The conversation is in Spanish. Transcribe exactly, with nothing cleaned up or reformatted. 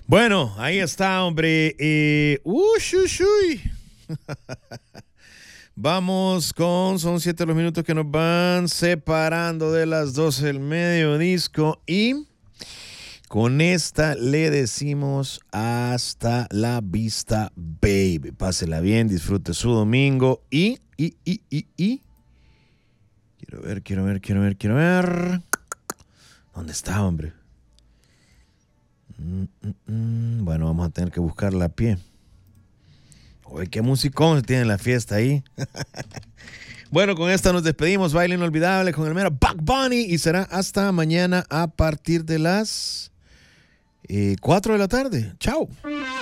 Bueno, ahí está, hombre. Eh, uy, uy, uy. Vamos con, son siete los minutos que nos van separando de las doce del medio disco y con esta le decimos hasta la vista, baby. Pásela bien, disfrute su domingo y, y, y, y, y. Quiero ver, quiero ver, quiero ver, quiero ver. ¿Dónde está, hombre? Mm, mm, mm. Bueno, vamos a tener que buscarla a pie. Oye, qué musicón tiene la fiesta ahí. Bueno, con esta nos despedimos. Baile inolvidable con el mero Bugs Bunny. Y será hasta mañana a partir de las eh, cuatro de la tarde. Chao.